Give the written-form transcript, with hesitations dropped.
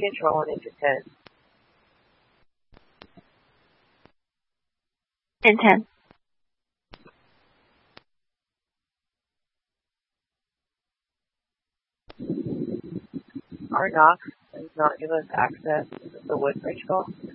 kids rolling into 10. And 10. Our dock does not give us access to the Woodbridge Golf